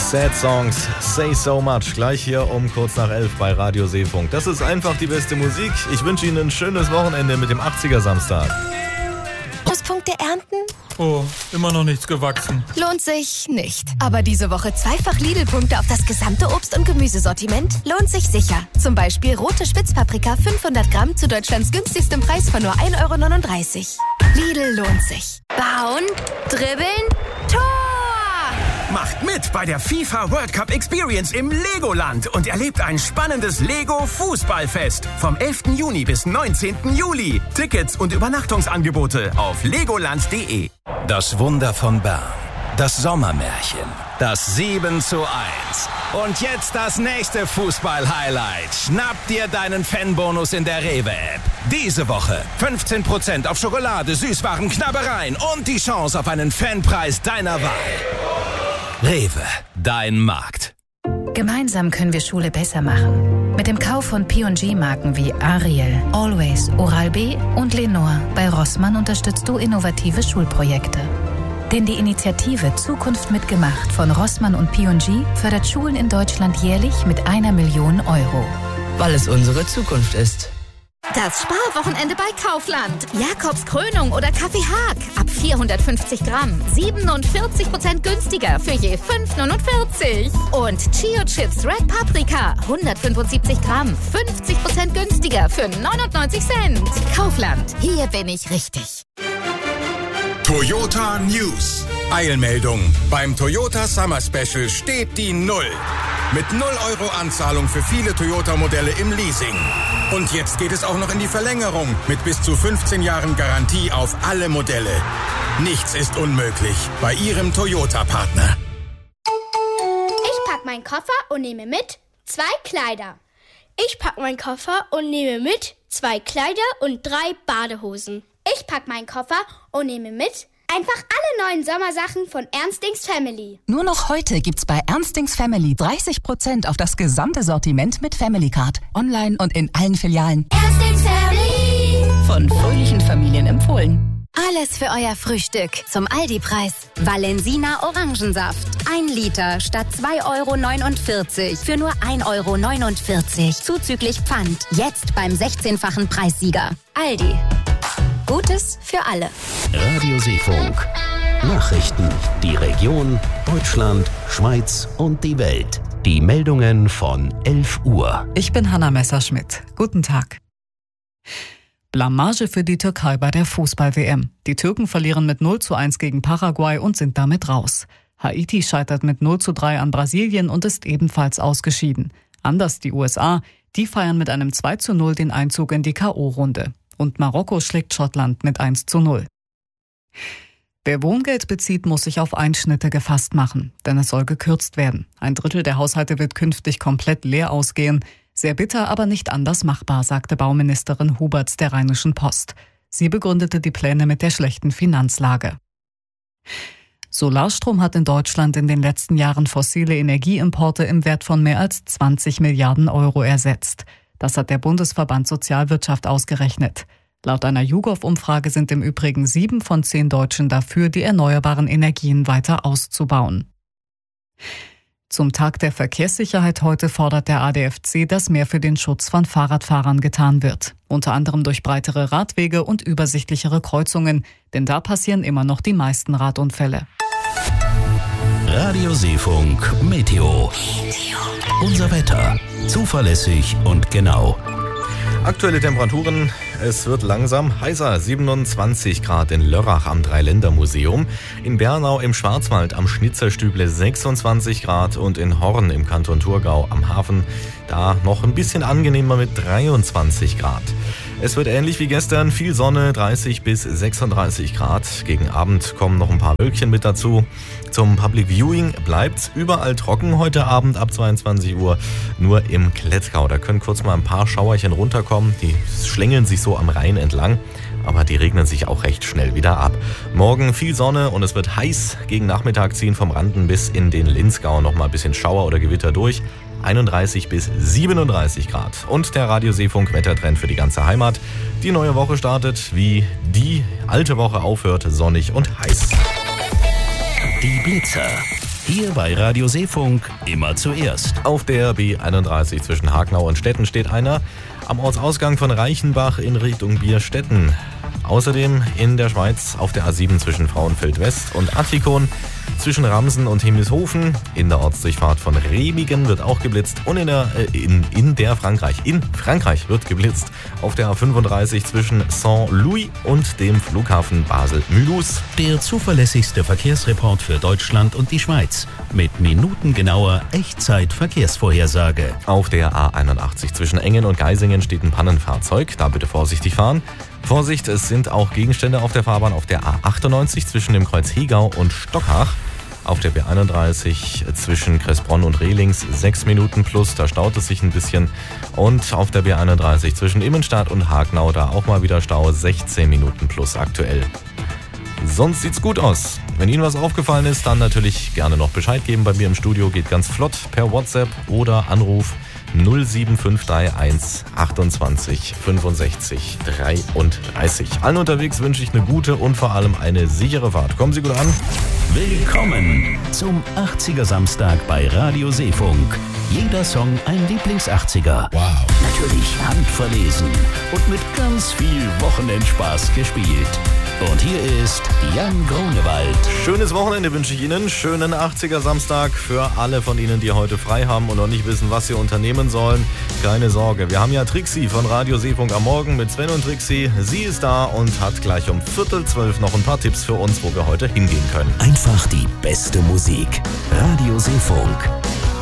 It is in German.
Sad Songs, Say So Much. Gleich hier um kurz nach 11 bei Radio Seefunk. Das ist einfach die beste Musik. Ich wünsche Ihnen ein schönes Wochenende mit dem 80er Samstag. Pluspunkte ernten? Oh, immer noch nichts gewachsen. Lohnt sich nicht. Aber diese Woche zweifach Lidl-Punkte auf das gesamte Obst- und Gemüsesortiment lohnt sich sicher. Zum Beispiel rote Spitzpaprika 500 Gramm zu Deutschlands günstigstem Preis von nur 1,39 €. Lidl lohnt sich. Bauen, dribbeln, Tor! Macht mit bei der FIFA World Cup Experience im Legoland und erlebt ein spannendes Lego-Fußballfest vom 11. Juni bis 19. Juli. Tickets und Übernachtungsangebote auf legoland.de. Das Wunder von Bern, das Sommermärchen, das 7:1. Und jetzt das nächste Fußball-Highlight. Schnapp dir deinen Fanbonus in der Rewe-App. Diese Woche 15% auf Schokolade, Süßwaren, Knabbereien und die Chance auf einen Fanpreis deiner Wahl. Rewe, dein Markt. Gemeinsam können wir Schule besser machen. Mit dem Kauf von P&G-Marken wie Ariel, Always, Oral-B und Lenore bei Rossmann unterstützt du innovative Schulprojekte. Denn die Initiative Zukunft mitgemacht von Rossmann und P&G fördert Schulen in Deutschland jährlich mit 1 Million €. Weil es unsere Zukunft ist. Das Sparwochenende bei Kaufland. Jakobs Krönung oder Kaffee Haag. Ab 450 Gramm. 47% günstiger für je 5,49. Und Chio Chips Red Paprika. 175 Gramm. 50% günstiger für 99 Cent. Kaufland. Hier bin ich richtig. Toyota News. Eilmeldung. Beim Toyota Summer Special steht die 0. Mit 0 € Anzahlung für viele Toyota-Modelle im Leasing. Und jetzt geht es auch noch in die Verlängerung mit bis zu 15 Jahren Garantie auf alle Modelle. Nichts ist unmöglich bei Ihrem Toyota-Partner. Ich pack meinen Koffer und nehme mit 2 Kleider. Ich pack meinen Koffer und nehme mit 2 Kleider und 3 Badehosen. Ich pack meinen Koffer und nehme mit einfach alle neuen Sommersachen von Ernstings Family. Nur noch heute gibt's bei Ernstings Family 30% auf das gesamte Sortiment mit Family Card. Online und in allen Filialen. Ernstings Family. Von fröhlichen Familien empfohlen. Alles für euer Frühstück zum Aldi-Preis. Valensina Orangensaft. 1 Liter statt 2,49 € für nur 1,49 € zuzüglich Pfand. Jetzt beim 16-fachen Preissieger. Aldi. Gutes für alle. Radio Seefunk. Nachrichten. Die Region, Deutschland, Schweiz und die Welt. Die Meldungen von 11 Uhr. Ich bin Hanna Messerschmidt. Guten Tag. Blamage für die Türkei bei der Fußball-WM. Die Türken verlieren mit 0:1 gegen Paraguay und sind damit raus. Haiti scheitert mit 0:3 an Brasilien und ist ebenfalls ausgeschieden. Anders die USA, die feiern mit einem 2:0 den Einzug in die K.O.-Runde. Und Marokko schlägt Schottland mit 1:0. Wer Wohngeld bezieht, muss sich auf Einschnitte gefasst machen, denn es soll gekürzt werden. 1/3 der Haushalte wird künftig komplett leer ausgehen. Sehr bitter, aber nicht anders machbar, sagte Bauministerin Huberts der Rheinischen Post. Sie begründete die Pläne mit der schlechten Finanzlage. Solarstrom hat in Deutschland in den letzten Jahren fossile Energieimporte im Wert von mehr als 20 Milliarden € ersetzt. Das hat der Bundesverband Sozialwirtschaft ausgerechnet. Laut einer YouGov-Umfrage sind im Übrigen 7 von 10 Deutschen dafür, die erneuerbaren Energien weiter auszubauen. Zum Tag der Verkehrssicherheit heute fordert der ADFC, dass mehr für den Schutz von Fahrradfahrern getan wird. Unter anderem durch breitere Radwege und übersichtlichere Kreuzungen, denn da passieren immer noch die meisten Radunfälle. Radio Seefunk Meteo. Unser Wetter. Zuverlässig und genau. Aktuelle Temperaturen, es wird langsam heißer. 27 Grad in Lörrach am Dreiländermuseum, in Bernau im Schwarzwald am Schnitzerstüble 26 Grad und in Horn im Kanton Thurgau am Hafen da noch ein bisschen angenehmer mit 23 Grad. Es wird ähnlich wie gestern, viel Sonne, 30 bis 36 Grad. Gegen Abend kommen noch ein paar Wölkchen mit dazu. Zum Public Viewing bleibt's überall trocken heute Abend ab 22 Uhr. Nur im Klettgau, da können kurz mal ein paar Schauerchen runterkommen. Die schlängeln sich so am Rhein entlang, aber die regnen sich auch recht schnell wieder ab. Morgen viel Sonne und es wird heiß. Gegen Nachmittag ziehen vom Randen bis in den Linzgau noch mal ein bisschen Schauer oder Gewitter durch. 31 bis 37 Grad. Und der Radio Seefunk Wettertrend für die ganze Heimat. Die neue Woche startet, wie die alte Woche aufhört, sonnig und heiß. Die Blitzer. Hier bei Radio Seefunk immer zuerst. Auf der B31 zwischen Hagnau und Stetten steht einer. Am Ortsausgang von Reichenbach in Richtung Bierstetten. Außerdem in der Schweiz auf der A7 zwischen Frauenfeld West und Attikon, zwischen Ramsen und Himmelshofen. In der Ortsdurchfahrt von Remigen wird auch geblitzt und in Frankreich wird geblitzt. Auf der A35 zwischen Saint-Louis und dem Flughafen Basel-Mulhouse. Der zuverlässigste Verkehrsreport für Deutschland und die Schweiz. Mit minutengenauer Echtzeit-Verkehrsvorhersage. Auf der A81 zwischen Engen und Geisingen steht ein Pannenfahrzeug. Da bitte vorsichtig fahren. Vorsicht, es sind auch Gegenstände auf der Fahrbahn auf der A98 zwischen dem Kreuz Hegau und Stockach. Auf der B31 zwischen Kressbronn und Rehlings 6 Minuten plus, da staut es sich ein bisschen. Und auf der B31 zwischen Immenstadt und Hagnau, da auch mal wieder Stau, 16 Minuten plus aktuell. Sonst sieht's gut aus. Wenn Ihnen was aufgefallen ist, dann natürlich gerne noch Bescheid geben. Bei mir im Studio geht ganz flott per WhatsApp oder Anruf 07531 28 65 33. Allen unterwegs wünsche ich eine gute und vor allem eine sichere Fahrt. Kommen Sie gut an. Willkommen zum 80er Samstag bei Radio Seefunk. Jeder Song ein Lieblings-80er. Wow. Natürlich handverlesen und mit ganz viel Wochenendspaß gespielt. Und hier ist Jan Grunewald. Schönes Wochenende wünsche ich Ihnen. Schönen 80er Samstag für alle von Ihnen, die heute frei haben und noch nicht wissen, was sie unternehmen sollen. Keine Sorge, wir haben ja Trixie von Radio Seefunk am Morgen mit Sven und Trixie. Sie ist da und hat gleich um 11:45 noch ein paar Tipps für uns, wo wir heute hingehen können. Einfach die beste Musik. Radio Seefunk.